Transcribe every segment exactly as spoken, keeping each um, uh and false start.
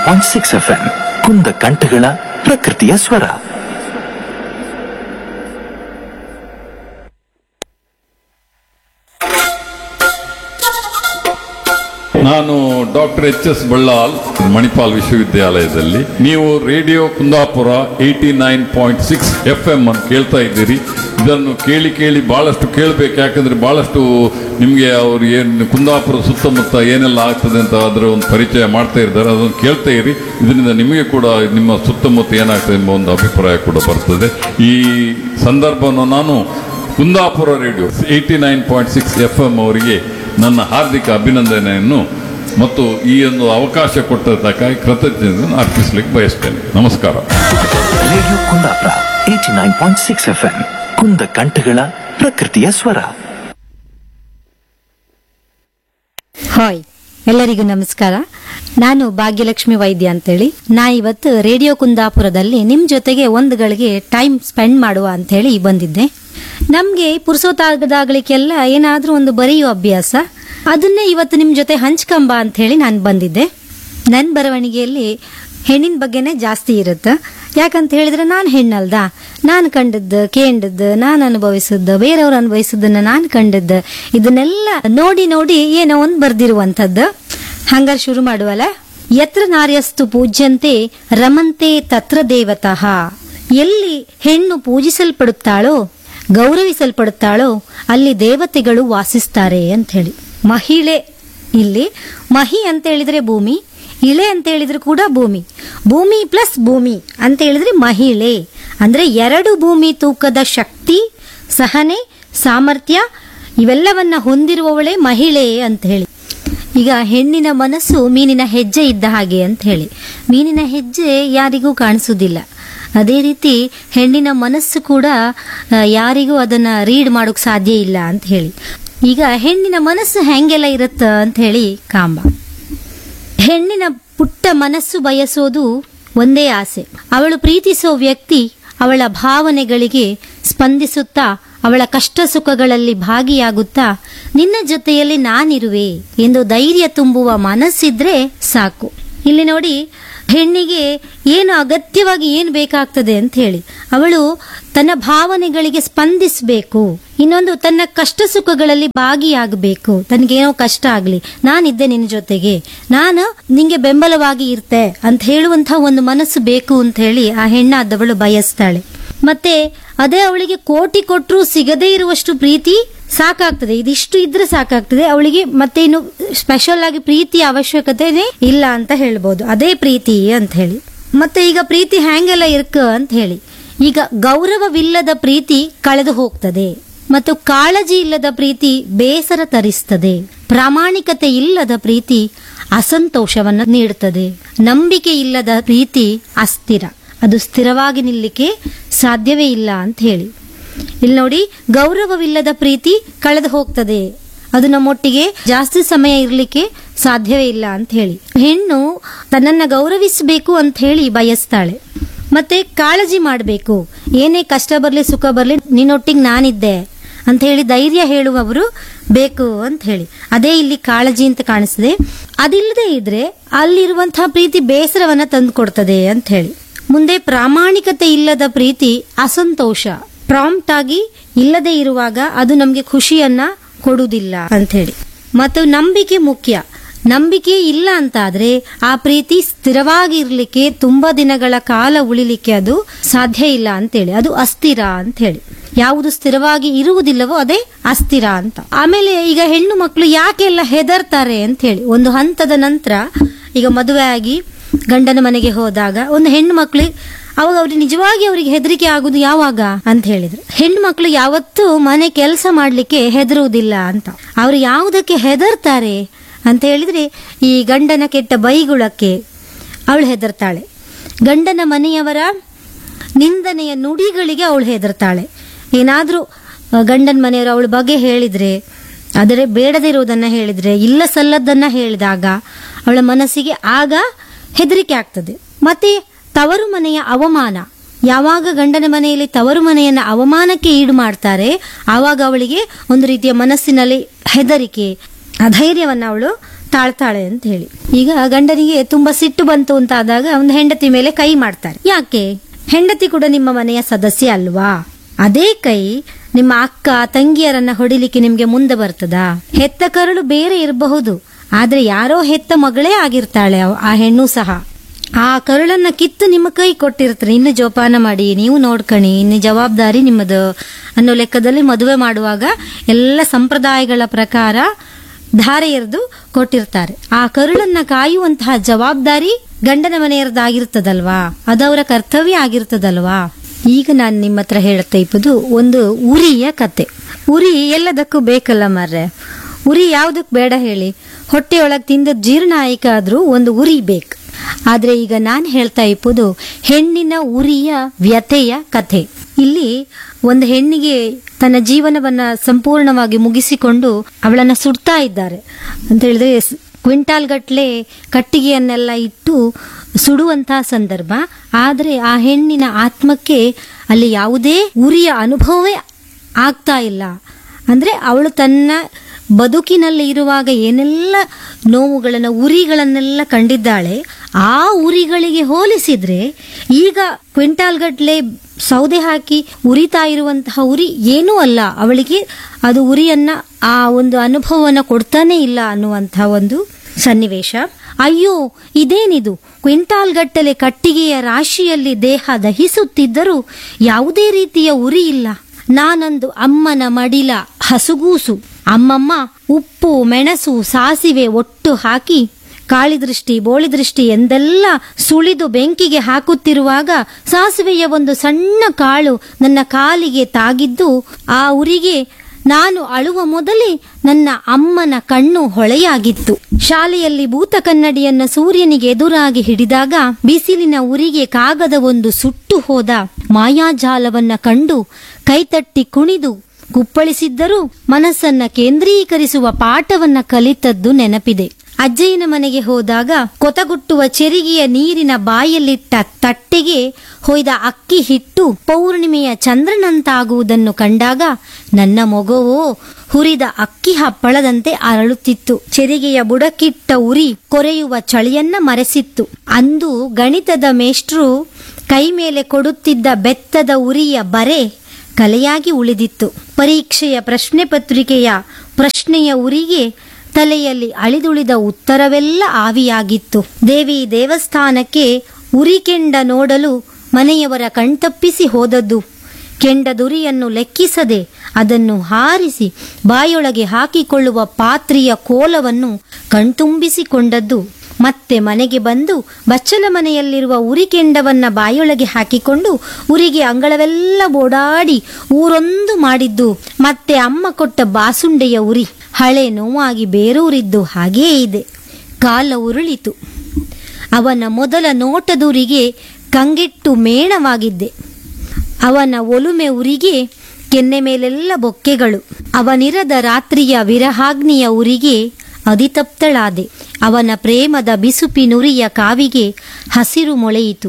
Nine point six F M ಕುಂದ ಕಂಠಗಳ ಪ್ರಕೃತಿಯ ಸ್ವರ. ನಾನು doctor H S Ballal, Manipal ವಿಶ್ವವಿದ್ಯಾಲಯದಲ್ಲಿ. ನೀವು radio Kundapura eighty nine point six F M ಅನ್ನು ಕೇಳ್ತಾ ಇದ್ದೀರಿ. ಇದನ್ನು ಕೇಳಿ ಕೇಳಿ ಬಹಳಷ್ಟು ಕೇಳಬೇಕು, ಯಾಕಂದ್ರೆ ಬಹಳಷ್ಟು ನಿಮಗೆ ಅವ್ರು ಏನು ಕುಂದಾಪುರ ಸುತ್ತಮುತ್ತ ಏನೆಲ್ಲ ಆಗ್ತದೆ ಅಂತ ಅದರ ಒಂದು ಪರಿಚಯ ಮಾಡ್ತಾ ಇದ್ದಾರೆ. ಅದನ್ನು ಕೇಳ್ತಾ ಇರಿ. ಇದರಿಂದ ನಿಮಗೆ ಕೂಡ ನಿಮ್ಮ ಸುತ್ತಮುತ್ತ ಏನಾಗ್ತದೆ ಎಂಬ ಒಂದು ಅಭಿಪ್ರಾಯ ಕೂಡ ಬರ್ತದೆ. ಈ ಸಂದರ್ಭವನ್ನು ನಾನು Kundapura radio eighty nine point six F M ಅವರಿಗೆ ನನ್ನ ಹಾರ್ದಿಕ ಅಭಿನಂದನೆಯನ್ನು ಮತ್ತು ಈ ಒಂದು ಅವಕಾಶ ಕೊಟ್ಟದ್ದಕ್ಕಾಗಿ ಕೃತಜ್ಞತೆಯನ್ನು ಅರ್ಪಿಸಲಿಕ್ಕೆ ಬಯಸ್ತೇನೆ. ನಮಸ್ಕಾರ. Radio Kundapura eighty nine point six F M ಕುಂದ ಕಂಠಗಳ ಪ್ರಕೃತಿಯ ಸ್ವರ. ಹಾಯ್, ಎಲ್ಲರಿಗೂ ನಮಸ್ಕಾರ. ನಾನು ಭಾಗ್ಯಲಕ್ಷ್ಮಿ ವೈದ್ಯ ಅಂತೇಳಿ. ನಾ ಇವತ್ತು ರೇಡಿಯೋ ಕುಂದಾಪುರದಲ್ಲಿ ನಿಮ್ ಜೊತೆಗೆ ಒಂದು ಗಳಿಗೆ ಟೈಮ್ ಸ್ಪೆಂಡ್ ಮಾಡುವ ಅಂತ ಹೇಳಿ ಬಂದಿದ್ದೆ. ನಮ್ಗೆ ಪುರುಸೋತಾಗದಾಗಲಿಕ್ಕೆಲ್ಲ ಏನಾದ್ರೂ ಒಂದು ಬರೆಯುವ ಅಭ್ಯಾಸ, ಅದನ್ನೇ ಇವತ್ತು ನಿಮ್ ಜೊತೆ ಹಂಚ್ಕಂಬ ಅಂತ ಹೇಳಿ ನಾನು ಬಂದಿದ್ದೆ. ನನ್ನ ಬರವಣಿಗೆಯಲ್ಲಿ ಹೆಣ್ಣಿನ ಬಗ್ಗೆನೇ ಜಾಸ್ತಿ ಇರುತ್ತೆ. ಯಾಕಂತ ಹೇಳಿದ್ರೆ ನಾನು ಹೆಣ್ಣಲ್ದ, ನಾನು ಕಂಡದ್ದು ಕೇಂಡದ್ದು, ನಾನು ಅನುಭವಿಸಿದ್ದು, ಬೇರೆಯವ್ರು ಅನುಭವಿಸಿದ್ದನ್ನ ನಾನು ಕಂಡದ್ದು, ಇದನ್ನೆಲ್ಲ ನೋಡಿ ನೋಡಿ ಏನೋ ಒಂದು ಬರ್ದಿರುವಂತದ್ದು. ಹಂಗಾರೆ ಶುರು ಮಾಡುವಲ್ಲ. ಯತ್ರ ನಾರ್ಯಸ್ತು ಪೂಜ್ಯಂತೆ ರಮಂತೆ ತತ್ರ ದೇವತಃ. ಎಲ್ಲಿ ಹೆಣ್ಣು ಪೂಜಿಸಲ್ಪಡುತ್ತಾಳೋ, ಗೌರವಿಸಲ್ಪಡುತ್ತಾಳೋ, ಅಲ್ಲಿ ದೇವತೆಗಳು ವಾಸಿಸ್ತಾರೆ ಅಂತ ಹೇಳಿ. ಮಹಿಳೆ, ಇಲ್ಲಿ ಮಹಿ ಅಂತ ಹೇಳಿದ್ರೆ ಭೂಮಿ, ಇಳೆ ಅಂತ ಹೇಳಿದ್ರೆ ಕೂಡ ಭೂಮಿ, ಭೂಮಿ ಪ್ಲಸ್ ಭೂಮಿ ಅಂತ ಹೇಳಿದ್ರೆ ಮಹಿಳೆ. ಅಂದ್ರೆ ಎರಡು ಭೂಮಿ ತೂಕದ ಶಕ್ತಿ, ಸಹನೆ, ಸಾಮರ್ಥ್ಯ ಇವೆಲ್ಲವನ್ನ ಹೊಂದಿರುವವಳೇ ಮಹಿಳೆ ಅಂತ ಹೇಳಿ. ಈಗ ಹೆಣ್ಣಿನ ಮನಸ್ಸು ಮೀನಿನ ಹೆಜ್ಜೆ ಇದ್ದ ಹಾಗೆ ಅಂತ ಹೇಳಿ. ಮೀನಿನ ಹೆಜ್ಜೆ ಯಾರಿಗೂ ಕಾಣಿಸುವುದಿಲ್ಲ. ಅದೇ ರೀತಿ ಹೆಣ್ಣಿನ ಮನಸ್ಸು ಕೂಡ ಯಾರಿಗೂ ಅದನ್ನ ರೀಡ್ ಮಾಡೋಕ್ ಸಾಧ್ಯ ಇಲ್ಲ ಅಂತ ಹೇಳಿ. ಈಗ ಹೆಣ್ಣಿನ ಮನಸ್ಸು ಹೆಂಗೆಲ್ಲ ಇರುತ್ತ ಅಂತ ಹೇಳಿ ಕಾಂಬ. ಹೆಣ್ಣಿನ ಪುಟ್ಟ ಮನಸ್ಸು ಬಯಸೋದು ಒಂದೇ ಆಸೆ. ಅವಳು ಪ್ರೀತಿಸೋ ವ್ಯಕ್ತಿ ಅವಳ ಭಾವನೆಗಳಿಗೆ ಸ್ಪಂದಿಸುತ್ತಾ, ಅವಳ ಕಷ್ಟ ಸುಖಗಳಲ್ಲಿ ಭಾಗಿಯಾಗುತ್ತಾ, ನಿನ್ನ ಜೊತೆಯಲ್ಲಿ ನಾನಿರುವೆ ಎಂದು ಧೈರ್ಯ ತುಂಬುವ ಮನಸ್ಸಿದ್ರೆ ಸಾಕು. ಇಲ್ಲಿ ನೋಡಿ, ಹೆಣ್ಣಿಗೆ ಏನು ಅಗತ್ಯವಾಗಿ ಏನು ಬೇಕಾಗ್ತದೆ ಅಂತ ಹೇಳಿ. ಅವಳು ತನ್ನ ಭಾವನೆಗಳಿಗೆ ಸ್ಪಂದಿಸಬೇಕು. ಇನ್ನೊಂದು, ತನ್ನ ಕಷ್ಟ ಸುಖಗಳಲ್ಲಿ ಭಾಗಿಯಾಗಬೇಕು. ತನಗೇನೋ ಕಷ್ಟ ಆಗ್ಲಿ, ನಾನಿದ್ದೆ ನಿನ್ನ ಜೊತೆಗೆ, ನಾನು ನಿಂಗೆ ಬೆಂಬಲವಾಗಿ ಇರ್ತೆ ಅಂತ ಹೇಳುವಂತಹ ಒಂದು ಮನಸ್ಸು ಬೇಕು ಅಂತ ಹೇಳಿ ಆ ಹೆಣ್ಣಾದವಳು ಬಯಸ್ತಾಳೆ. ಮತ್ತೆ ಅದೇ ಅವಳಿಗೆ ಕೋಟಿ ಕೊಟ್ಟರು ಸಿಗದೇ ಇರುವಷ್ಟು ಪ್ರೀತಿ ಸಾಕಾಗ್ತದೆ. ಇದಿಷ್ಟು ಇದ್ರೆ ಸಾಕಾಗ್ತದೆ ಅವಳಿಗೆ. ಮತ್ತೆ ಇನ್ನು ಸ್ಪೆಷಲ್ ಆಗಿ ಪ್ರೀತಿಯ ಅವಶ್ಯಕತೆನೇ ಇಲ್ಲ ಅಂತ ಹೇಳ್ಬೋದು. ಅದೇ ಪ್ರೀತಿ ಅಂತ ಹೇಳಿ. ಮತ್ತೆ ಈಗ ಪ್ರೀತಿ ಹ್ಯಾಂಗೆಲ್ಲ ಇರ್ಕ ಅಂತ ಹೇಳಿ. ಈಗ ಗೌರವವಿಲ್ಲದ ಪ್ರೀತಿ ಕಳೆದು ಹೋಗ್ತದೆ, ಮತ್ತು ಕಾಳಜಿ ಇಲ್ಲದ ಪ್ರೀತಿ ಬೇಸರ ತರಿಸ್ತದೆ. ಪ್ರಾಮಾಣಿಕತೆ ಇಲ್ಲದ ಪ್ರೀತಿ ಅಸಂತೋಷವನ್ನು ನೀಡುತ್ತದೆ. ನಂಬಿಕೆ ಇಲ್ಲದ ಪ್ರೀತಿ ಅಸ್ಥಿರ, ಅದು ಸ್ಥಿರವಾಗಿ ನಿಲ್ಲಿಕ್ಕೆ ಸಾಧ್ಯವೇ ಇಲ್ಲ ಅಂತ ಹೇಳಿ. ಇಲ್ಲಿ ನೋಡಿ, ಗೌರವವಿಲ್ಲದ ಪ್ರೀತಿ ಕಳೆದು ಹೋಗ್ತದೆ, ಅದು ನಮ್ಮೊಟ್ಟಿಗೆ ಜಾಸ್ತಿ ಸಮಯ ಇರ್ಲಿಕ್ಕೆ ಸಾಧ್ಯವೇ ಇಲ್ಲ ಅಂತ ಹೇಳಿ. ಹೆಣ್ಣು ತನ್ನನ್ನ ಗೌರವಿಸಬೇಕು ಅಂತ ಹೇಳಿ ಬಯಸ್ತಾಳೆ. ಮತ್ತೆ ಕಾಳಜಿ ಮಾಡಬೇಕು, ಏನೇ ಕಷ್ಟ ಬರ್ಲಿ ಸುಖ ಬರ್ಲಿ ನಿನ್ನೊಟ್ಟಿಗೆ ನಾನಿದ್ದೆ ಅಂತ ಹೇಳಿ ಧೈರ್ಯ ಹೇಳುವವರು ಬೇಕು ಅಂತ ಹೇಳಿ. ಅದೇ ಇಲ್ಲಿ ಕಾಳಜಿ ಅಂತ ಕಾಣಿಸ್ತದೆ. ಅದಿಲ್ಲದೆ ಇದ್ರೆ ಅಲ್ಲಿರುವಂತಹ ಪ್ರೀತಿ ಬೇಸರವನ್ನ ತಂದು ಕೊಡ್ತದೆ ಅಂತ ಹೇಳಿ. ಮುಂದೆ ಪ್ರಾಮಾಣಿಕತೆ ಇಲ್ಲದ ಪ್ರೀತಿ ಅಸಂತೋಷ, ಪ್ರಾಂಪ್ಟ್ ಆಗಿ ಇಲ್ಲದೆ ಇರುವಾಗ ಅದು ನಮ್ಗೆ ಖುಷಿಯನ್ನ ಕೊಡುವುದಿಲ್ಲ ಅಂತ ಹೇಳಿ. ಮತ್ತು ನಂಬಿಕೆ ಮುಖ್ಯ. ನಂಬಿಕೆ ಇಲ್ಲ ಅಂತಾದ್ರೆ ಆ ಪ್ರೀತಿ ಸ್ಥಿರವಾಗಿ ಇರ್ಲಿಕ್ಕೆ, ತುಂಬಾ ದಿನಗಳ ಕಾಲ ಉಳಿಲಿಕ್ಕೆ ಅದು ಸಾಧ್ಯ ಇಲ್ಲ ಅಂತೇಳಿ. ಅದು ಅಸ್ಥಿರ ಅಂತ ಹೇಳಿ. ಯಾವುದು ಸ್ಥಿರವಾಗಿ ಇರುವುದಿಲ್ಲವೋ ಅದೇ ಅಸ್ಥಿರ ಅಂತ. ಆಮೇಲೆ ಈಗ ಹೆಣ್ಣು ಮಕ್ಕಳು ಯಾಕೆಲ್ಲ ಹೆದರ್ತಾರೆ ಅಂತ ಹೇಳಿ. ಒಂದು ಹಂತದ ನಂತರ ಈಗ ಮದುವೆ ಆಗಿ ಗಂಡನ ಮನೆಗೆ ಹೋದಾಗ ಒಂದು ಹೆಣ್ಣು ಮಕ್ಕಳು, ಅವಾಗ ಅವ್ರಿಗೆ ನಿಜವಾಗಿ ಅವ್ರಿಗೆ ಹೆದರಿಕೆ ಆಗುದು ಯಾವಾಗ ಅಂತ ಹೇಳಿದ್ರು, ಹೆಣ್ಣು ಮಕ್ಕಳು ಯಾವತ್ತೂ ಮನೆ ಕೆಲಸ ಮಾಡ್ಲಿಕ್ಕೆ ಹೆದರುವುದಿಲ್ಲ ಅಂತ. ಅವ್ರು ಯಾವುದಕ್ಕೆ ಹೆದರ್ತಾರೆ ಅಂತ ಹೇಳಿದ್ರೆ, ಈ ಗಂಡನ ಕೆಟ್ಟ ಬೈಗುಳಕ್ಕೆ ಅವಳು ಹೆದರ್ತಾಳೆ. ಗಂಡನ ಮನೆಯವರ ನಿಂದನೆಯ ನುಡಿಗಳಿಗೆ ಅವಳು ಹೆದರ್ತಾಳೆ. ಏನಾದ್ರೂ ಗಂಡನ ಮನೆಯವರು ಅವಳ ಬಗ್ಗೆ ಹೇಳಿದ್ರೆ, ಆದರೆ ಬೇಡದಿರುವುದನ್ನ ಹೇಳಿದ್ರೆ, ಇಲ್ಲ ಸಲ್ಲದನ್ನ ಹೇಳಿದಾಗ ಅವಳ ಮನಸ್ಸಿಗೆ ಆಗ ಹೆದರಿಕೆ ಆಗ್ತದೆ. ಮತ್ತೆ ತವರು ಮನೆಯ ಅವಮಾನ, ಯಾವಾಗ ಗಂಡನ ಮನೆಯಲ್ಲಿ ತವರು ಮನೆಯನ್ನ ಅವಮಾನಕ್ಕೆ ಈಡು ಮಾಡ್ತಾರೆ ಆವಾಗ ಅವಳಿಗೆ ಒಂದು ರೀತಿಯ ಮನಸ್ಸಿನಲ್ಲಿ ಹೆದರಿಕೆ, ಅಧೈರ್ಯವನ್ನ ಅವಳು ತಾಳ್ತಾಳೆ ಅಂತ ಹೇಳಿ. ಈಗ ಗಂಡನಿಗೆ ತುಂಬಾ ಸಿಟ್ಟು ಬಂತು ಅಂತ ಆದಾಗ ಒಂದು ಹೆಂಡತಿ ಮೇಲೆ ಕೈ ಮಾಡ್ತಾರೆ. ಯಾಕೆ? ಹೆಂಡತಿ ಕೂಡ ನಿಮ್ಮ ಮನೆಯ ಸದಸ್ಯ ಅಲ್ವಾ? ಅದೇ ಕೈ ನಿಮ್ಮ ಅಕ್ಕ ತಂಗಿಯರನ್ನ ಹೊಡಿಲಿಕ್ಕೆ ನಿಮ್ಗೆ ಮುಂದೆ ಬರ್ತದಾ? ಹೆತ್ತ ಕರುಳು ಬೇರೆ ಇರಬಹುದು, ಆದ್ರೆ ಯಾರೋ ಹೆತ್ತ ಮಗಳೇ ಆಗಿರ್ತಾಳೆ ಆ ಹೆಣ್ಣು ಸಹ. ಆ ಕರುಳನ್ನ ಕಿತ್ತು ನಿಮ್ಮ ಕೈ ಕೊಟ್ಟಿರ್ತಾರೆ, ಇನ್ನು ಜೋಪಾನ ಮಾಡಿ, ನೀವು ನೋಡ್ಕಣಿ, ಇನ್ನು ಜವಾಬ್ದಾರಿ ನಿಮ್ಮದು ಅನ್ನೋ ಲೆಕ್ಕದಲ್ಲಿ ಮದುವೆ ಮಾಡುವಾಗ ಎಲ್ಲ ಸಂಪ್ರದಾಯಗಳ ಪ್ರಕಾರ ಧಾರೆ ಎರೆದು ಕೊಟ್ಟಿರ್ತಾರೆ. ಆ ಕರುಳನ್ನ ಕಾಯುವಂತಹ ಜವಾಬ್ದಾರಿ ಗಂಡನ ಮನೆಯರದಾಗಿರ್ತದಲ್ವಾ, ಅದವರ ಕರ್ತವ್ಯ ಆಗಿರ್ತದಲ್ವಾ. ಈಗ ನಾನು ನಿಮ್ಮ ಹತ್ರ ಹೇಳ್ತಾ ಇಪ್ಪದು ಒಂದು ಉರಿಯ ಕತೆ. ಉರಿ ಎಲ್ಲದಕ್ಕೂ ಬೇಕಲ್ಲ ಮರ್ರೆ. ಉರಿ ಯಾವ್ದಕ್ ಬೇಡ ಹೇಳಿ? ಹೊಟ್ಟೆಯೊಳಗೆ ತಿಂದ ಜೀರ್ಣ ಆಯ್ಕಾದ್ರೂ ಒಂದು ಉರಿ ಬೇಕು. ಆದ್ರೆ ಈಗ ನಾನು ಹೇಳ್ತಾ ಇಪ್ಪದು ಹೆಣ್ಣಿನ ಉರಿಯ ವ್ಯಥೆಯ ಕಥೆ. ಇಲ್ಲಿ ಒಂದು ಹೆಣ್ಣಿಗೆ ತನ್ನ ಜೀವನವನ್ನ ಸಂಪೂರ್ಣವಾಗಿ ಮುಗಿಸಿಕೊಂಡು ಅವಳನ್ನ ಸುಡ್ತಾ ಇದ್ದಾರೆ ಅಂತ ಹೇಳಿದ್ರೆ, ಕ್ವಿಂಟಾಲ್ ಗಟ್ಲೆ ಕಟ್ಟಿಗೆಯನ್ನೆಲ್ಲ ಇಟ್ಟು ಸುಡುವಂತಹ ಸಂದರ್ಭ. ಆದರೆ ಆ ಹೆಣ್ಣಿನ ಆತ್ಮಕ್ಕೆ ಅಲ್ಲಿ ಯಾವುದೇ ಉರಿಯ ಅನುಭವವೇ ಆಗ್ತಾ ಇಲ್ಲ. ಅಂದ್ರೆ ಅವಳು ತನ್ನ ಬದುಕಿನಲ್ಲಿ ಇರುವಾಗ ಏನೆಲ್ಲ ನೋವುಗಳನ್ನ ಉರಿಗಳನ್ನೆಲ್ಲ ಕಂಡಿದ್ದಾಳೆ, ಆ ಉರಿಗಳಿಗೆ ಹೋಲಿಸಿದ್ರೆ ಈಗ ಕ್ವಿಂಟಾಲ್ ಗಟ್ಲೆ ಸೌದೆ ಹಾಕಿ ಉರಿತಾ ಇರುವಂತಹ ಉರಿ ಏನೂ ಅಲ್ಲ. ಅವಳಿಗೆ ಅದು ಉರಿಯನ್ನ ಆ ಒಂದು ಅನುಭವವನ್ನ ಕೊಡ್ತಾನೆ ಇಲ್ಲ ಅನ್ನುವಂತಹ ಒಂದು ಸನ್ನಿವೇಶ. ಅಯ್ಯೋ ಇದೇನಿದು, ಕ್ವಿಂಟಾಲ್ ಗಟ್ಟಲೆ ಕಟ್ಟಿಗೆಯ ರಾಶಿಯಲ್ಲಿ ದೇಹ ದಹಿಸುತ್ತಿದ್ದರೂ ಯಾವುದೇ ರೀತಿಯ ಉರಿ ಇಲ್ಲ. ನಾನಂದು ಅಮ್ಮನ ಮಡಿಲ ಹಸುಗೂಸು. ಅಮ್ಮಮ್ಮ ಉಪ್ಪು ಮೆಣಸು ಸಾಸಿವೆ ಒಟ್ಟು ಹಾಕಿ ಕಾಳಿದೃಷ್ಟಿ ಬೋಳಿದೃಷ್ಟಿ ಎಂದೆಲ್ಲ ಸುಳಿದು ಬೆಂಕಿಗೆ ಹಾಕುತ್ತಿರುವಾಗ ಸಾಸಿವೆಯ ಒಂದು ಸಣ್ಣ ಕಾಳು ನನ್ನ ಕಾಲಿಗೆ ತಾಗಿದ್ದು ಆ ಉರಿಗೆ ನಾನು ಅಳುವ ಮೊದಲೇ ನನ್ನ ಅಮ್ಮನ ಕಣ್ಣು ಹೊಳೆಯಾಗಿತ್ತು. ಶಾಲೆಯಲ್ಲಿ ಭೂತ ಕನ್ನಡಿಯನ್ನ ಸೂರ್ಯನಿಗೆ ಎದುರಾಗಿ ಹಿಡಿದಾಗ ಬಿಸಿಲಿನ ಉರಿಗೆ ಕಾಗದ ಒಂದು ಸುಟ್ಟು ಹೋದ ಮಾಯಾಜಾಲವನ್ನ ಕಂಡು ಕೈತಟ್ಟಿ ಕುಣಿದು ಕುಪ್ಪಳಿಸಿದ್ದರೂ ಮನಸ್ಸನ್ನ ಕೇಂದ್ರೀಕರಿಸುವ ಪಾಠವನ್ನ ಕಲಿತದ್ದು ನೆನಪಿದೆ. ಅಜ್ಜಯ್ಯನ ಮನೆಗೆ ಹೋದಾಗ ಕೊತಗುಟ್ಟುವ ಚೆರಿಗೆಯ ನೀರಿನ ಬಾಯಲ್ಲಿಟ್ಟ ತಟ್ಟೆಗೆ ಹೊಯ್ದ ಅಕ್ಕಿ ಹಿಟ್ಟು ಪೌರ್ಣಿಮೆಯ ಚಂದ್ರನಂತಾಗುವುದನ್ನು ಕಂಡಾಗ ನನ್ನ ಮೊಗವೋ ಹುರಿದ ಅಕ್ಕಿ ಹಪ್ಪಳದಂತೆ ಅರಳುತ್ತಿತ್ತು. ಚೆರಿಗೆಯ ಬುಡಕ್ಕಿಟ್ಟ ಉರಿ ಕೊರೆಯುವ ಚಳಿಯನ್ನ ಮರೆಸಿತ್ತು. ಅಂದು ಗಣಿತದ ಮೇಷ್ಟ್ರು ಕೈ ಮೇಲೆ ಕೊಡುತ್ತಿದ್ದ ಬೆತ್ತದ ಉರಿಯ ಬರೆ ಕಲೆಯಾಗಿ ಉಳಿದಿತ್ತು. ಪರೀಕ್ಷೆಯ ಪ್ರಶ್ನೆ ಪತ್ರಿಕೆಯ ಪ್ರಶ್ನೆಯ ಉರಿಗೆ ತಲೆಯಲ್ಲಿ ಅಳಿದುಳಿದ ಉತ್ತರವೆಲ್ಲ ಆವಿಯಾಗಿತ್ತು. ದೇವಿ ದೇವಸ್ಥಾನಕ್ಕೆ ಉರಿ ಕೆಂಡ ನೋಡಲು ಮನೆಯವರ ಕಣ್ತಪ್ಪಿಸಿ ಹೋದದ್ದು. ಕೆಂಡದುರಿಯನ್ನು ಲೆಕ್ಕಿಸದೆ ಅದನ್ನು ಹಾರಿಸಿ ಬಾಯೊಳಗೆ ಹಾಕಿಕೊಳ್ಳುವ ಪಾತ್ರೆಯ ಕೋಲವನ್ನು ಕಣ್ತುಂಬಿಸಿಕೊಂಡದ್ದು. ಮತ್ತೆ ಮನೆಗೆ ಬಂದು ಬಚ್ಚಲ ಮನೆಯಲ್ಲಿರುವ ಉರಿ ಕೆಂಡವನ್ನ ಬಾಯೊಳಗೆ ಹಾಕಿಕೊಂಡು ಉರಿಗೆ ಅಂಗಳವೆಲ್ಲ ಓಡಾಡಿ ಊರೊಂದು ಮಾಡಿದ್ದು. ಮತ್ತೆ ಅಮ್ಮ ಕೊಟ್ಟ ಬಾಸುಂಡೆಯ ಉರಿ ಹಳೆ ನೋವಾಗಿ ಬೇರೂರಿದ್ದು ಹಾಗೇ ಇದೆ. ಕಾಲ ಉರುಳಿತು. ಅವನ ಮೊದಲ ನೋಟದುರಿಗೆ ಕಂಗೆಟ್ಟು ಮೇಣವಾಗಿದ್ದೆ. ಅವನ ಒಲುಮೆ ಉರಿಗೆ ಕೆನ್ನೆ ಮೇಲೆಲ್ಲ ಬೊಕ್ಕೆಗಳು. ಅವನಿರದ ರಾತ್ರಿಯ ವಿರಹಾಗ್ನಿಯ ಉರಿಗೆ ಅದಿತಪ್ತಳಾದೆ. ಅವನ ಪ್ರೇಮದ ಬಿಸುಪಿನುರಿಯ ಕಾವಿಗೆ ಹಸಿರು ಮೊಳೆಯಿತು.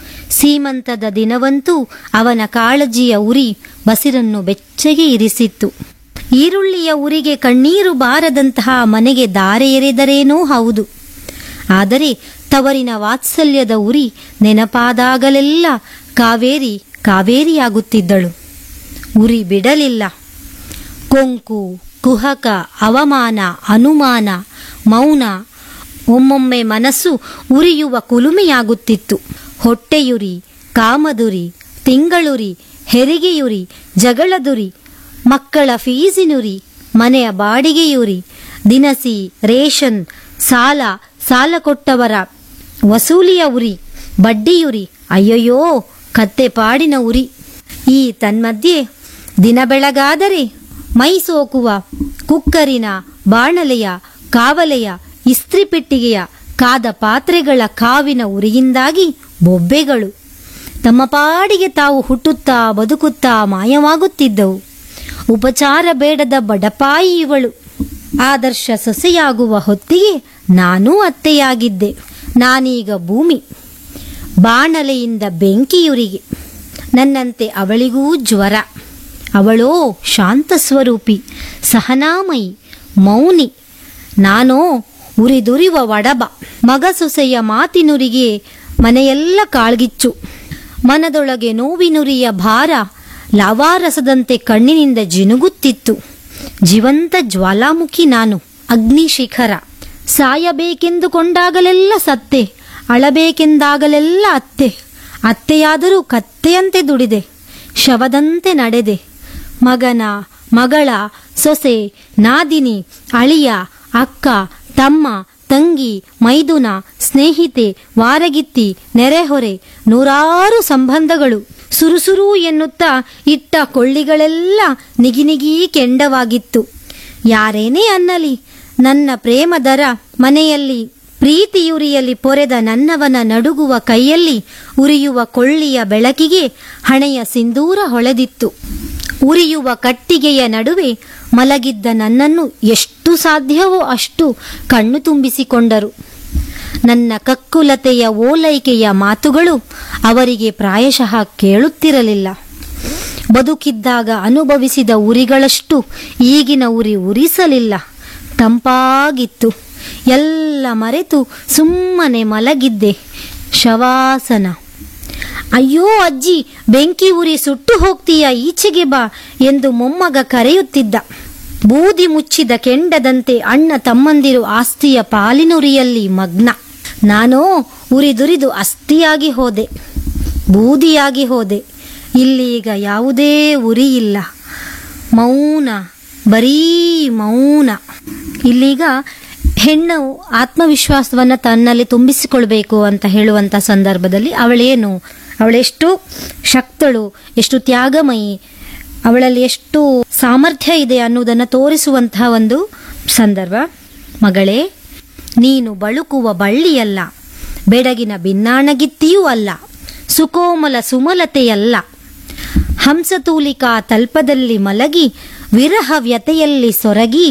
ಸೀಮಂತದ ದಿನವಂತೂ ಅವನ ಕಾಳಜಿಯ ಉರಿ ಬಸಿರನ್ನು ಬೆಚ್ಚಗೆ ಇರಿಸಿತ್ತು. ಈರುಳ್ಳಿಯ ಉರಿಗೆ ಕಣ್ಣೀರು ಬಾರದಂತಹ ಮನೆಗೆ ದಾರೆ ಎರೆದರೇನೂ ಹೌದು. ಆದರೆ ತವರಿನ ವಾತ್ಸಲ್ಯದ ಉರಿ ನೆನಪಾದಾಗಲೆಲ್ಲ ಕಾವೇರಿ ಕಾವೇರಿಯಾಗುತ್ತಿದ್ದಳು. ಉರಿ ಬಿಡಲಿಲ್ಲ. ಕೊಂಕು ಕುಹಕ ಅವಮಾನ ಅನುಮಾನ ಮೌನ ಒಮ್ಮೊಮ್ಮೆ ಮನಸ್ಸು ಉರಿಯುವ ಕುಲುಮೆಯಾಗುತ್ತಿತ್ತು. ಹೊಟ್ಟೆಯುರಿ ಕಾಮದುರಿ ತಿಂಗಳುರಿ ಹೆರಿಗೆಯುರಿ ಜಗಳದುರಿ ಮಕ್ಕಳ ಫೀಸಿನುರಿ ಮನೆಯ ಬಾಡಿಗೆಯುರಿ ದಿನಸಿ ರೇಷನ್ ಸಾಲ ಸಾಲ ಕೊಟ್ಟವರ ವಸೂಲಿಯ ಉರಿ ಬಡ್ಡಿಯುರಿ ಅಯ್ಯಯ್ಯೋ ಕತ್ತೆ ಪಾಡಿನ ಉರಿ. ಈ ತನ್ಮಧ್ಯೆ ದಿನ ಬೆಳಗಾದರೆ ಮೈ ಸೋಕುವ ಕುಕ್ಕರಿನ ಬಾಣಲೆಯ ಕಾವಲೆಯ ಇಸ್ತ್ರಿಪೆಟ್ಟಿಗೆಯ ಕಾದ ಪಾತ್ರೆಗಳ ಕಾವಿನ ಉರಿಯಿಂದಾಗಿ ಬೊಬ್ಬೆಗಳು ತಮ್ಮ ಪಾಡಿಗೆ ತಾವು ಹುಟ್ಟುತ್ತಾ ಬದುಕುತ್ತಾ ಮಾಯವಾಗುತ್ತಿದ್ದವು. ಉಪಚಾರ ಬೇಡದ ಬಡಪಾಯಿ ಇವಳು. ಆದರ್ಶ ಸೊಸೆಯಾಗುವ ಹೊತ್ತಿಗೆ ನಾನೂ ಅತ್ತೆಯಾಗಿದ್ದೆ. ನಾನೀಗ ಭೂಮಿ. ಬಾಣಲೆಯಿಂದ ಬೆಂಕಿಯುರಿಗೆ. ನನ್ನಂತೆ ಅವಳಿಗೂ ಜ್ವರ. ಅವಳೋ ಶಾಂತ ಸ್ವರೂಪಿ ಸಹನಾಮಯಿ ಮೌನಿ. ನಾನೋ ಉರಿದುರಿವ ಒಡಬ. ಮಗ ಸೊಸೆಯ ಮಾತಿನುರಿಗೆ ಮನೆಯೆಲ್ಲ ಕಾಳ್ಗಿಚ್ಚು. ಮನದೊಳಗೆ ನೋವಿನುರಿಯ ಭಾರ ಲಾವಾರಸದಂತೆ ಕಣ್ಣಿನಿಂದ ಜಿನುಗುತ್ತಿತ್ತು. ಜೀವಂತ ಜ್ವಾಲಾಮುಖಿ ನಾನು, ಅಗ್ನಿಶಿಖರ. ಸಾಯಬೇಕೆಂದುಕೊಂಡಾಗಲೆಲ್ಲ ಸತ್ತೆ, ಅಳಬೇಕೆಂದಾಗಲೆಲ್ಲ ಅತ್ತೆ. ಅತ್ತೆಯಾದರೂ ಕತ್ತೆಯಂತೆ ದುಡಿದೆ, ಶವದಂತೆ ನಡೆದೆ. ಮಗನ, ಮಗಳ, ಸೊಸೆ, ನಾದಿನಿ, ಅಳಿಯ, ಅಕ್ಕ, ತಮ್ಮ, ತಂಗಿ, ಮೈದುನ, ಸ್ನೇಹಿತೆ, ವಾರಗಿತ್ತಿ, ನೆರೆಹೊರೆ, ನೂರಾರು ಸಂಬಂಧಗಳು ಸುರುಸುರು ಎನ್ನುತ್ತಾ ಇಟ್ಟ ಕೊಳ್ಳಿಗಳೆಲ್ಲ ನಿಗಿನಿಗೀ ಕೆಂಡವಾಗಿತ್ತು. ಯಾರೇನೇ ಅನ್ನಲಿ, ನನ್ನ ಪ್ರೇಮದರ ಮನೆಯಲ್ಲಿ ಪ್ರೀತಿಯುರಿಯಲಿ ಪೊರೆದ ನನ್ನವನ ನಡುಗುವ ಕೈಯಲ್ಲಿ ಉರಿಯುವ ಕೊಳ್ಳಿಯ ಬೆಳಕಿಗೆ ಹಣೆಯ ಸಿಂಧೂರ ಹೊಳೆದಿತ್ತು. ಉರಿಯುವ ಕಟ್ಟಿಗೆಯ ನಡುವೆ ಮಲಗಿದ್ದ ನನ್ನನ್ನು ಎಷ್ಟು ಸಾಧ್ಯವೋ ಅಷ್ಟು ಕಣ್ಣು ತುಂಬಿಸಿಕೊಂಡರು. ನನ್ನ ಕಕ್ಕುಲತೆಯ ಓಲೈಕೆಯ ಮಾತುಗಳು ಅವರಿಗೆ ಪ್ರಾಯಶಃ ಕೇಳುತ್ತಿರಲಿಲ್ಲ. ಬದುಕಿದ್ದಾಗ ಅನುಭವಿಸಿದ ಉರಿಗಳಷ್ಟು ಈಗಿನ ಉರಿ ಉರಿಸಲಿಲ್ಲ. ತಂಪಾಗಿತ್ತು. ಎಲ್ಲ ಮರೆತು ಸುಮ್ಮನೆ ಮಲಗಿದ್ದೆ. ಶವಾಸನ. ಅಯ್ಯೋ ಅಜ್ಜಿ, ಬೆಂಕಿ ಉರಿ ಸುಟ್ಟು ಹೋಗ್ತೀಯ, ಈಚೆಗೆ ಬಾ ಎಂದು ಮೊಮ್ಮಗ ಕರೆಯುತ್ತಿದ್ದ. ಬೂದಿ ಮುಚ್ಚಿದ ಕೆಂಡದಂತೆ ಅಣ್ಣ ತಮ್ಮಂದಿರು ಆಸ್ತಿಯ ಪಾಲಿನುರಿಯಲ್ಲಿ ಮಗ್ನ. ನಾನೋ ಉರಿದುರಿದು ಅಸ್ಥಿಯಾಗಿ ಹೋದೆ, ಬೂದಿಯಾಗಿ ಹೋದೆ. ಇಲ್ಲೀಗ ಯಾವುದೇ ಉರಿ ಇಲ್ಲ, ಮೌನ, ಬರೀ ಮೌನ. ಇಲ್ಲೀಗ ಹೆಣ್ಣು ಆತ್ಮವಿಶ್ವಾಸವನ್ನು ತನ್ನಲ್ಲಿ ತುಂಬಿಸಿಕೊಳ್ಬೇಕು ಅಂತ ಹೇಳುವಂಥ ಸಂದರ್ಭದಲ್ಲಿ ಅವಳೇನು, ಅವಳೆಷ್ಟು ಶಕ್ತಳು, ಎಷ್ಟು ತ್ಯಾಗಮಯಿ, ಅವಳಲ್ಲಿ ಎಷ್ಟು ಸಾಮರ್ಥ್ಯ ಇದೆ ಅನ್ನುವುದನ್ನು ತೋರಿಸುವಂತಹ ಒಂದು ಸಂದರ್ಭ. ಮಗಳೇ, ನೀನು ಬಳುಕುವ ಬಳ್ಳಿಯಲ್ಲ, ಬೆಡಗಿನ ಬಿನ್ನಾಣಗಿತ್ತಿಯೂ ಅಲ್ಲ, ಸುಕೋಮಲ ಸುಮಲತೆಯಲ್ಲ. ಹಂಸತೂಲಿಕಾ ತಲ್ಪದಲ್ಲಿ ಮಲಗಿ ವಿರಹ ವ್ಯತೆಯಲ್ಲಿ ಸೊರಗಿ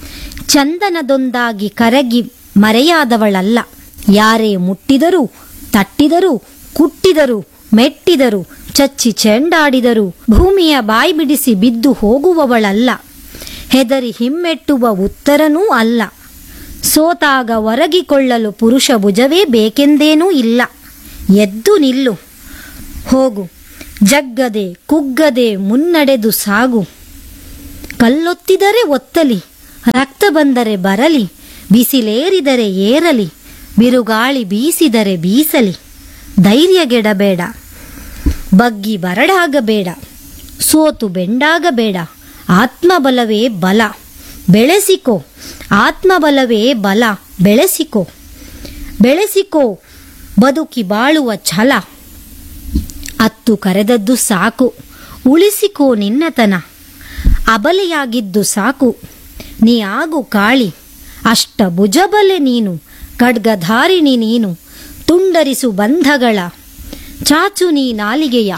ಚಂದನದೊಂದಾಗಿ ಕರಗಿ ಮರೆಯಾದವಳಲ್ಲ. ಯಾರೇ ಮುಟ್ಟಿದರೂ, ತಟ್ಟಿದರೂ, ಕುಟ್ಟಿದರೂ, ಮೆಟ್ಟಿದರೂ, ಚಚ್ಚಿ ಚೆಂಡಾಡಿದರೂ ಭೂಮಿಯ ಬಾಯಿ ಬಿಡಿಸಿ ಬಿದ್ದು ಹೋಗುವವಳಲ್ಲ. ಹೆದರಿ ಹಿಮ್ಮೆಟ್ಟುವ ಉತ್ತರನೂ ಅಲ್ಲ. ಸೋತಾಗ ಒರಗಿಕೊಳ್ಳಲು ಪುರುಷ ಭುಜವೇ ಬೇಕೆಂದೇನೂ ಇಲ್ಲ. ಎದ್ದು ನಿಲ್ಲು, ಹೋಗು, ಜಗ್ಗದೆ ಕುಗ್ಗದೆ ಮುನ್ನಡೆದು ಸಾಗು. ಕಲ್ಲೊತ್ತಿದರೆ ಒತ್ತಲಿ, ರಕ್ತ ಬಂದರೆ ಬರಲಿ, ಬಿಸಿಲೇರಿದರೆ ಏರಲಿ, ಬಿರುಗಾಳಿ ಬೀಸಿದರೆ ಬೀಸಲಿ. ಧೈರ್ಯಗೆಡಬೇಡ, ಬಗ್ಗಿ ಬರಡಾಗಬೇಡ, ಸೋತು ಬೆಂಡಾಗಬೇಡ. ಆತ್ಮಬಲವೇ ಬಲ, ಬೆಳೆಸಿಕೋ. ಆತ್ಮಬಲವೇ ಬಲ, ಬೆಳೆಸಿಕೋ. ಬೆಳೆಸಿಕೋ ಬದುಕಿ ಬಾಳುವ ಛಲ. ಅತ್ತು ಕರೆದದ್ದು ಸಾಕು, ಉಳಿಸಿಕೋ ನಿನ್ನತನ. ಅಬಲೆಯಾಗಿದ್ದು ಸಾಕು, ನೀ ಆಗು ಕಾಳಿ. ಅಷ್ಟ ಭುಜಬಲೆ ನೀನು, ಖಡ್ಗಧಾರಿಣಿ ನೀನು. ತುಂಡರಿಸು ಬಂಧಗಳ, ಚಾಚು ನೀ ನಾಲಿಗೆಯ.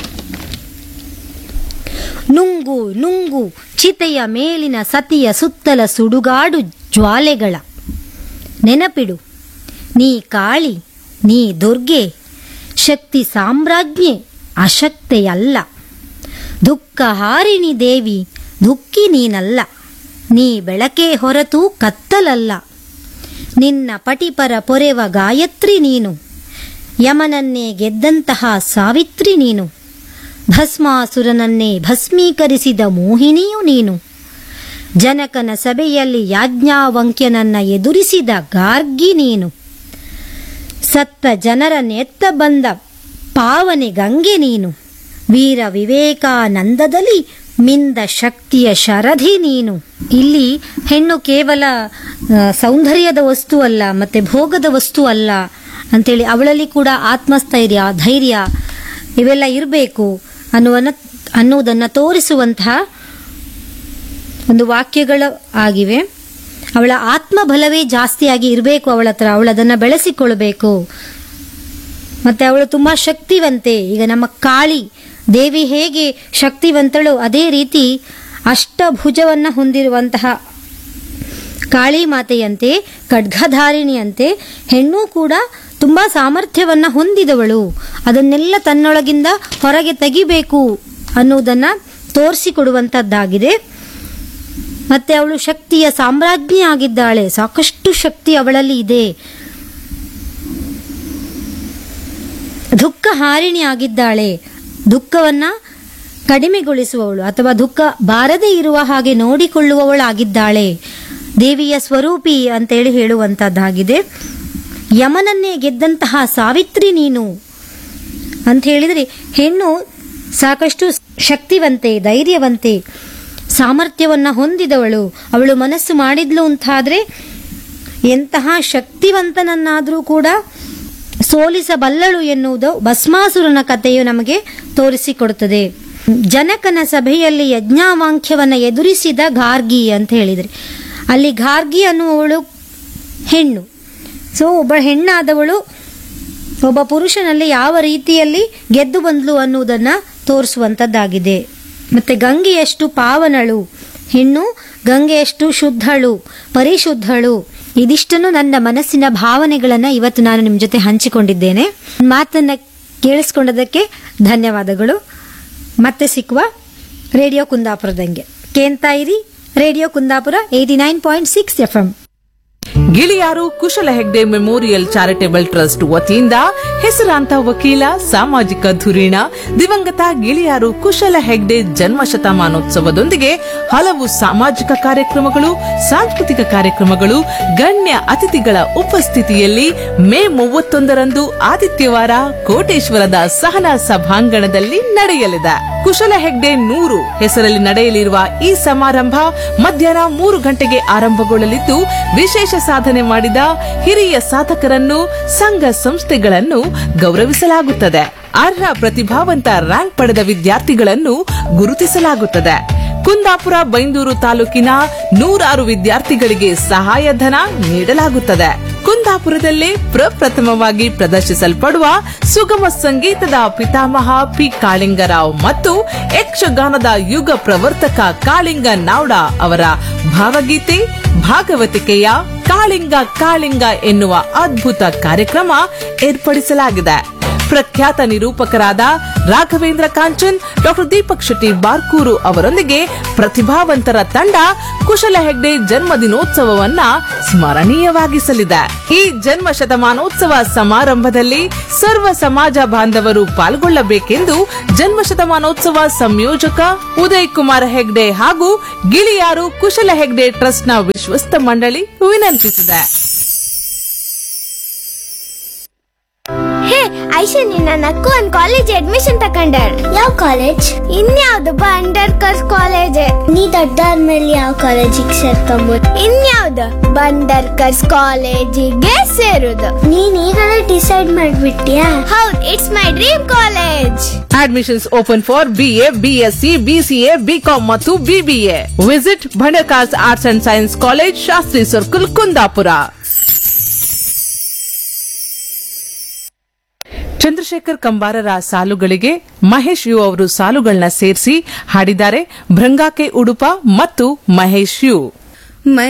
ನುಂಗು ನುಂಗು ಚಿತೆಯ ಮೇಲಿನ ಸತಿಯ ಸುತ್ತಲ ಸುಡುಗಾಡು ಜ್ವಾಲೆಗಳ. ನೆನಪಿಡು, ನೀ ಕಾಳಿ, ನೀ ದುರ್ಗೆ, ಶಕ್ತಿ ಸಾಮ್ರಾಜ್ಞೆ, ಅಶಕ್ತೆಯಲ್ಲ. ದುಃಖಹಾರಿಣಿ ದೇವಿ, ದುಃಖಿ ನೀನಲ್ಲ. ನೀ ಬೆಳಕೇ ಹೊರತು ಕತ್ತಲಲ್ಲ. ನಿನ್ನ ಪಟಿಪರ ಪೊರೆವ ಗಾಯತ್ರಿ ನೀನು. ಯಮನನ್ನೇ ಗೆದ್ದಂತಹ ಸಾವಿತ್ರಿ ನೀನು. ಭಸ್ಮಾಸುರನನ್ನೇ ಭಸ್ಮೀಕರಿಸಿದ ಮೋಹಿನಿಯು ನೀನು. ಜನಕನ ಸಭೆಯಲ್ಲಿ ಯಾಜ್ಞಾವಂಕ್ಯನನ್ನ ಎದುರಿಸಿದ ಗಾರ್ಗಿ ನೀನು. ಸತ್ತ ಜನರನ್ನೆತ್ತ ಬಂದ ಪಾವನೆ ಗಂಗೆ ನೀನು. ವೀರ ವಿವೇಕಾನಂದದಲ್ಲಿ ಮಿಂದ ಶಕ್ತಿಯ ಶರಧಿ ನೀನು. ಇಲ್ಲಿ ಹೆಣ್ಣು ಕೇವಲ ಸೌಂದರ್ಯದ ವಸ್ತು ಅಲ್ಲ, ಮತ್ತೆ ಭೋಗದ ವಸ್ತು ಅಲ್ಲ ಅಂತೇಳಿ ಅವಳಲ್ಲಿ ಕೂಡ ಆತ್ಮಸ್ಥೈರ್ಯ, ಧೈರ್ಯ ಇವೆಲ್ಲ ಇರಬೇಕು ಅನ್ನುವನ್ನ ಅನ್ನುವುದನ್ನು ತೋರಿಸುವಂತಹ ಒಂದು ವಾಕ್ಯಗಳು ಆಗಿವೆ. ಅವಳ ಆತ್ಮಬಲವೇ ಜಾಸ್ತಿಯಾಗಿ ಇರಬೇಕು ಅವಳ ಹತ್ರ, ಅವಳದನ್ನು ಬೆಳೆಸಿಕೊಳ್ಬೇಕು. ಮತ್ತೆ ಅವಳು ತುಂಬಾ ಶಕ್ತಿವಂತೆ. ಈಗ ನಮ್ಮ ಕಾಳಿ ದೇವಿ ಹೇಗೆ ಶಕ್ತಿವಂತಳು, ಅದೇ ರೀತಿ ಅಷ್ಟಭುಜವನ್ನ ಹೊಂದಿರುವಂತಹ ಕಾಳಿ ಮಾತೆಯಂತೆ, ಖಡ್ಗಧಾರಿಣಿಯಂತೆ ಹೆಣ್ಣು ಕೂಡ ತುಂಬಾ ಸಾಮರ್ಥ್ಯವನ್ನ ಹೊಂದಿದವಳು. ಅದನ್ನೆಲ್ಲ ತನ್ನೊಳಗಿಂದ ಹೊರಗೆ ತೆಗಿಬೇಕು ಅನ್ನುವುದನ್ನ ತೋರಿಸಿಕೊಡುವಂತದ್ದಾಗಿದೆ. ಮತ್ತೆ ಅವಳು ಶಕ್ತಿಯ ಸಾಮ್ರಾಜ್ಞಿ ಆಗಿದ್ದಾಳೆ, ಸಾಕಷ್ಟು ಶಕ್ತಿ ಅವಳಲ್ಲಿ ಇದೆ. ದುಃಖ ಹಾರಿಣಿ ಆಗಿದ್ದಾಳೆ, ದುಃಖವನ್ನ ಕಡಿಮೆಗೊಳಿಸುವವಳು ಅಥವಾ ದುಃಖ ಬಾರದೇ ಇರುವ ಹಾಗೆ ನೋಡಿಕೊಳ್ಳುವವಳಾಗಿದ್ದಾಳೆ. ದೇವಿಯ ಸ್ವರೂಪಿ ಅಂತೇಳಿ ಹೇಳುವಂತದ್ದಾಗಿದೆ. ಯಮನನ್ನೇ ಗೆದ್ದಂತಹ ಸಾವಿತ್ರಿ ನೀನು ಅಂತ ಹೇಳಿದ್ರೆ, ಹೆಣ್ಣು ಸಾಕಷ್ಟು ಶಕ್ತಿವಂತೆ, ಧೈರ್ಯವಂತೆ, ಸಾಮರ್ಥ್ಯವನ್ನ ಹೊಂದಿದವಳು. ಅವಳು ಮನಸ್ಸು ಮಾಡಿದ್ಲು ಅಂತಾದ್ರೆ ಎಂತಹ ಶಕ್ತಿವಂತನನ್ನಾದರೂ ಕೂಡ ಸೋಲಿಸಬಲ್ಲಳು ಎನ್ನುವುದು ಭಸ್ಮಾಸುರನ ಕಥೆಯು ನಮಗೆ ತೋರಿಸಿಕೊಡುತ್ತದೆ. ಜನಕನ ಸಭೆಯಲ್ಲಿ ಯಜ್ಞಾವಾಂಕ್ಯವನ್ನ ಎದುರಿಸಿದ ಗಾರ್ಗಿ ಅಂತ ಹೇಳಿದ್ರೆ, ಅಲ್ಲಿ ಗಾರ್ಗಿ ಅನ್ನುವವಳು ಹೆಣ್ಣು. ಸೊ ಒಬ್ಬ ಹೆಣ್ಣಾದವಳು ಒಬ್ಬ ಪುರುಷನಲ್ಲಿ ಯಾವ ರೀತಿಯಲ್ಲಿ ಗೆದ್ದು ಬಂದ್ಲು ಅನ್ನುವುದನ್ನ ತೋರಿಸುವಂತದ್ದಾಗಿದೆ. ಮತ್ತೆ ಗಂಗೆಯಷ್ಟು ಪಾವನಳು, ಹೆಣ್ಣು ಗಂಗೆಯಷ್ಟು ಶುದ್ಧಳು, ಪರಿಶುದ್ಧಳು. ಇದಿಷ್ಟನ್ನು ನನ್ನ ಮನಸ್ಸಿನ ಭಾವನೆಗಳನ್ನ ಇವತ್ತು ನಾನು ನಿಮ್ಮ ಜೊತೆ ಹಂಚಿಕೊಂಡಿದ್ದೇನೆ. ಮಾತನ್ನ ಕೇಳಿಸ್ಕೊಂಡದಕ್ಕೆ ಧನ್ಯವಾದಗಳು. ಮತ್ತೆ ಸಿಕ್ಕುವ ರೇಡಿಯೋ ಕುಂದಾಪುರದಂಗೆ ಕೇಳ್ತಾ ಇರಿ. Radio Kundapura eighty nine point six F M. Giliyar ಕುಶಲ ಹೆಗ್ಡೆ ಮೆಮೋರಿಯಲ್ ಚಾರಿಟೇಬಲ್ ಟ್ರಸ್ಟ್ ವತಿಯಿಂದ ಹೆಸರಾಂತ ವಕೀಲ, ಸಾಮಾಜಿಕ ಧುರೀಣ ದಿವಂಗತ ಗಿಳಿಯಾರು ಕುಶಲ ಹೆಗ್ಡೆ ಜನ್ಮ ಶತಮಾನೋತ್ಸವದೊಂದಿಗೆ ಹಲವು ಸಾಮಾಜಿಕ ಕಾರ್ಯಕ್ರಮಗಳು, ಸಾಂಸ್ಕೃತಿಕ ಕಾರ್ಯಕ್ರಮಗಳು, ಗಣ್ಯ ಅತಿಥಿಗಳ ಉಪಸ್ಥಿತಿಯಲ್ಲಿ ಮೇ ಮೂವತ್ತೊಂದರಂದು ಆದಿತ್ಯವಾರ ಕೋಟೇಶ್ವರದ ಸಹನಾ ಸಭಾಂಗಣದಲ್ಲಿ ನಡೆಯಲಿದೆ. ಕುಶಲ ಹೆಗ್ಡೆ ನೂರು ಹೆಸರಲ್ಲಿ ನಡೆಯಲಿರುವ ಈ ಸಮಾರಂಭ ಮಧ್ಯಾಹ್ನ ಮೂರು ಗಂಟೆಗೆ ಆರಂಭಗೊಳ್ಳಲಿದ್ದು, ವಿಶೇಷ ಸಾಧನೆ ಮಾಡಿದ ಹಿರಿಯ ಸಾಧಕರನ್ನು, ಸಂಘ ಸಂಸ್ಥೆಗಳನ್ನು ಗೌರವಿಸಲಾಗುತ್ತದೆ. ಅರ್ಹ ಪ್ರತಿಭಾವಂತ ರ್ಯಾಂಕ್ ಪಡೆದ ವಿದ್ಯಾರ್ಥಿಗಳನ್ನು ಗುರುತಿಸಲಾಗುತ್ತದೆ. ಕುಂದಾಪುರ ಬೈಂದೂರು ತಾಲೂಕಿನ ನೂರಾರು ವಿದ್ಯಾರ್ಥಿಗಳಿಗೆ ಸಹಾಯಧನ ನೀಡಲಾಗುತ್ತದೆ. ಕುಂದಾಪುರದಲ್ಲೇ ಪ್ರಪ್ರಥಮವಾಗಿ ಪ್ರದರ್ಶಿಸಲ್ಪಡುವ ಸುಗಮ ಸಂಗೀತದ ಪಿತಾಮಹ ಪಿ ಕಾಳಿಂಗರಾವ್ ಮತ್ತು ಯಕ್ಷಗಾನದ ಯುಗ ಪ್ರವರ್ತಕ ಕಾಳಿಂಗ ನಾವ್ಡ ಅವರ ಭಾವಗೀತೆ ಭಾಗವತಿಕೆಯ ಕಾಳಿಂಗ ಕಾಳಿಂಗ ಎನ್ನುವ ಅದ್ಭುತ ಕಾರ್ಯಕ್ರಮ ಏರ್ಪಡಿಸಲಾಗಿದೆ. ಪ್ರಖ್ಯಾತ ನಿರೂಪಕರಾದ ರಾಘವೇಂದ್ರ ಕಾಂಚನ್, ಡಾಕ್ಟರ್ ದೀಪಕ್ ಶೆಟ್ಟಿ ಬಾರ್ಕೂರು ಅವರೊಂದಿಗೆ ಪ್ರತಿಭಾವಂತರ ತಂಡ ಕುಶಲ ಹೆಗ್ಡೆ ಜನ್ಮದಿನೋತ್ಸವವನ್ನ ಸ್ಮರಣೀಯವಾಗಿಸಲಿದೆ. ಈ ಜನ್ಮ ಶತಮಾನೋತ್ಸವ ಸಮಾರಂಭದಲ್ಲಿ ಸರ್ವ ಸಮಾಜ ಬಾಂಧವರು ಪಾಲ್ಗೊಳ್ಳಬೇಕೆಂದು ಜನ್ಮ ಶತಮಾನೋತ್ಸವ ಸಂಯೋಜಕ ಉದಯ್ ಕುಮಾರ್ ಹೆಗ್ಡೆ ಹಾಗೂ ಗಿಳಿಯಾರು ಕುಶಲ ಹೆಗ್ಡೆ ಟ್ರಸ್ಟ್ನ ವಿಶ್ವಸ್ತ ಮಂಡಳಿ ವಿನಂತಿಸಿದೆ. ಐಶಾ, ನನ್ನ ಅಕ್ಕ ಒಂದ್ ಕಾಲೇಜ್ ಅಡ್ಮಿಷನ್ ತಕೊಂಡಾಳ. ಯಾವ ಕಾಲೇಜ್? ಇನ್ಯಾವ್ದು ಬಂಡರ್ಕರ್ಸ್ ಕಾಲೇಜ್. ನೀ ದೊಡ್ಡಾದ್ಮೇಲೆ ಯಾವ ಕಾಲೇಜಿಗೆ ಸೇರ್ಕೊಂಬೋದು? ಇನ್ಯಾವ್ದು ಬಂಡರ್ಕರ್ಸ್ ಕಾಲೇಜಿಗೆ ಸೇರುದು. ನೀನ್ ಈಗಲೇ ಡಿಸೈಡ್ ಮಾಡ್ಬಿಟ್ಟಿಯಾ? ಹೌದ್, it's my dream college. Admissions open for BA, BSc, BCA, BCom ಮತ್ತು BBA. Visit Bhandarkars arts and science college, Shastri circle, Kundapura. Chandrashekhar ಕಂಬಾರರ ಸಾಲುಗಳಿಗೆ Mahesh you ಅವರು ಸಾಲುಗಳನ್ನ ಸೇರಿಸಿ ಹಾಡಿದ್ದಾರೆ. ಭೃಂಗಾಕೆ ಉಡುಪ ಮತ್ತು ಮಹೇಶ್ ಯು.